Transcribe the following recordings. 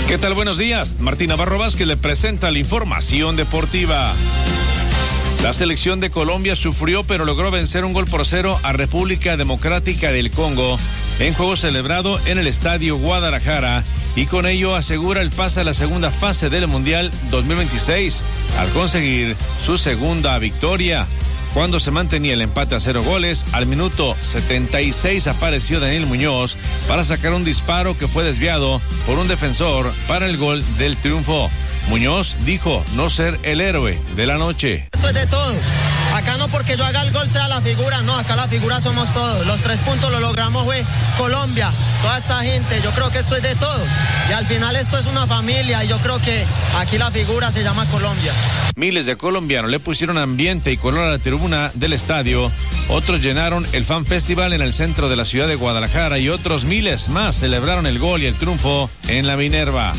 ¿Qué tal? Buenos días. Martín Navarro Vázquez le presenta la información deportiva. La selección de Colombia sufrió pero logró vencer 1-0 a República Democrática del Congo en juego celebrado en el Estadio Guadalajara y con ello asegura el pase a la segunda fase del Mundial 2026 al conseguir su segunda victoria. Cuando se mantenía el empate a 0 goles, al minuto 76 apareció Daniel Muñoz para sacar un disparo que fue desviado por un defensor para el gol del triunfo. Muñoz dijo no ser el héroe de la noche. Esto es de todos. Acá no porque yo haga el gol sea la figura, no, acá la figura somos todos. Los 3 puntos lo logramos fue Colombia, toda esta gente, yo creo que esto es de todos. Y al final esto es una familia y yo creo que aquí la figura se llama Colombia. Miles de colombianos le pusieron ambiente y color a la tribuna del estadio. Otros llenaron el Fan Festival en el centro de la ciudad de Guadalajara y otros miles más celebraron el gol y el triunfo en la Minerva.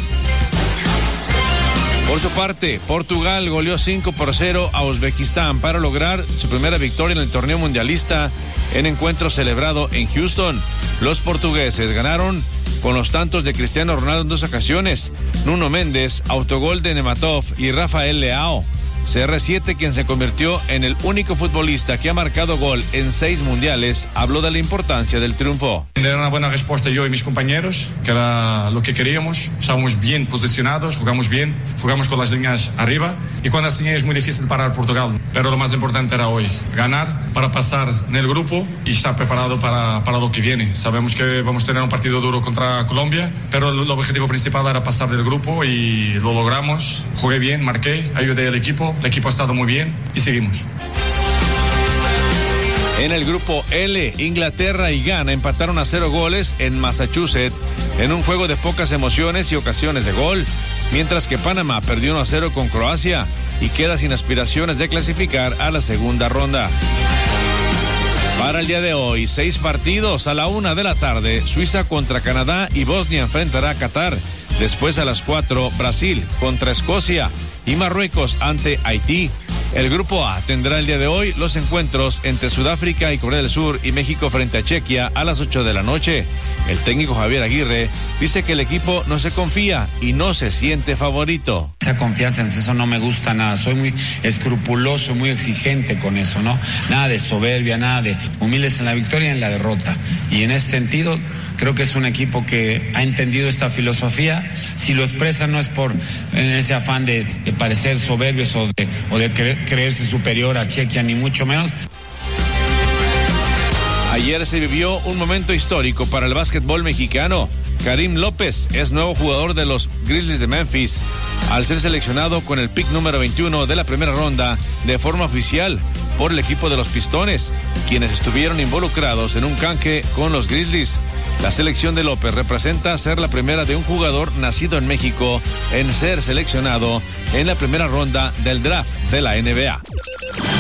Por su parte, Portugal goleó 5-0 a Uzbekistán para lograr su primera victoria en el torneo mundialista en encuentro celebrado en Houston. Los portugueses ganaron con los tantos de Cristiano Ronaldo en 2 ocasiones, Nuno Méndez, autogol de Nematov y Rafael Leao. CR7, quien se convirtió en el único futbolista que ha marcado gol en 6 mundiales, habló de la importancia del triunfo. Era una buena respuesta yo y mis compañeros, que era lo que queríamos. Estábamos bien posicionados, jugamos bien, jugamos con las líneas arriba y cuando así es muy difícil parar Portugal. Pero lo más importante era hoy, ganar para pasar en el grupo y estar preparado para lo que viene. Sabemos que vamos a tener un partido duro contra Colombia, pero el objetivo principal era pasar del grupo y lo logramos. Jugué bien, marqué, ayudé al equipo. El equipo ha estado muy bien y seguimos. En el grupo L, Inglaterra y Ghana empataron a 0 goles en Massachusetts en un juego de pocas emociones y ocasiones de gol, mientras que Panamá perdió 1-0 con Croacia y queda sin aspiraciones de clasificar a la segunda ronda. Para el día de hoy, 6 partidos a la 1 de la tarde, Suiza contra Canadá y Bosnia enfrentará a Qatar. Después a las 4, Brasil contra Escocia y Marruecos ante Haití. El grupo A tendrá el día de hoy los encuentros entre Sudáfrica y Corea del Sur y México frente a Chequia a las 8 de la noche. El técnico Javier Aguirre dice que el equipo no se confía y no se siente favorito. Esa confianza en eso no me gusta nada, soy muy escrupuloso, muy exigente con eso, ¿no? Nada de soberbia, nada de humildes en la victoria y en la derrota. Y en ese sentido, creo que es un equipo que ha entendido esta filosofía. Si lo expresa no es por en ese afán de parecer soberbios o de creerse superior a Chequia, ni mucho menos. Ayer se vivió un momento histórico para el básquetbol mexicano. Karim López es nuevo jugador de los Grizzlies de Memphis al ser seleccionado con el pick número 21 de la primera ronda de forma oficial por el equipo de los Pistones, quienes estuvieron involucrados en un canje con los Grizzlies. La selección de López representa ser la primera de un jugador nacido en México en ser seleccionado en la primera ronda del draft de la NBA.